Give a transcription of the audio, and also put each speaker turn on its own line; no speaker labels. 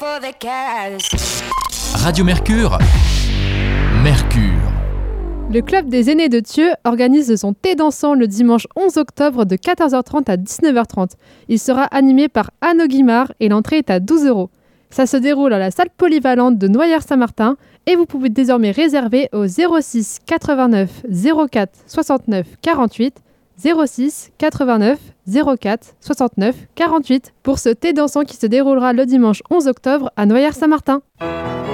Radio Mercure. Mercure.
Le club des aînés de Thieux organise son thé dansant le dimanche 11 octobre de 14h30 à 19h30. Il sera animé par Anne Guimard et l'entrée est à 12 €. Ça se déroule à la salle polyvalente de Noyers-Saint-Martin et vous pouvez désormais réserver au 06 89 04 69 48 06 89 04 69 48 pour ce thé dansant qui se déroulera le dimanche 11 octobre à Noyers-Saint-Martin.